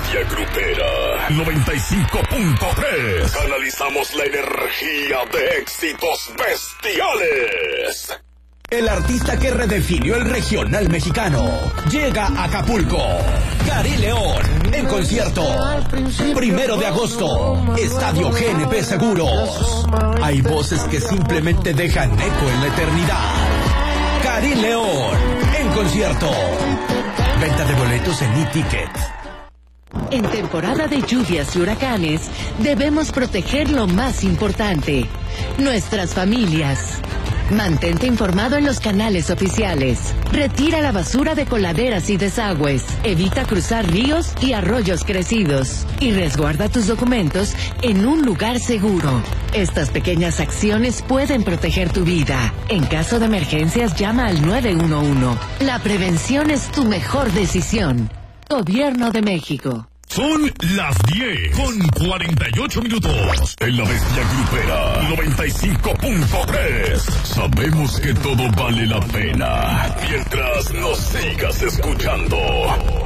bestia grupera 95.3. Canalizamos la energía de éxitos bestiales. El artista que redefinió el regional mexicano llega a Acapulco. Karim León en concierto. 1 de agosto, Estadio GNP Seguros. Hay voces que simplemente dejan eco en la eternidad. Karim León en concierto. Venta de boletos en e-ticket. En temporada de lluvias y huracanes, debemos proteger lo más importante: nuestras familias. Mantente informado en los canales oficiales. Retira la basura de coladeras y desagües. Evita cruzar ríos y arroyos crecidos. Y resguarda tus documentos en un lugar seguro. Estas pequeñas acciones pueden proteger tu vida. En caso de emergencias, llama al 911. La prevención es tu mejor decisión. Gobierno de México. Son las 10:48. En la bestia grupera 95.3. Sabemos que todo vale la pena mientras nos sigas escuchando.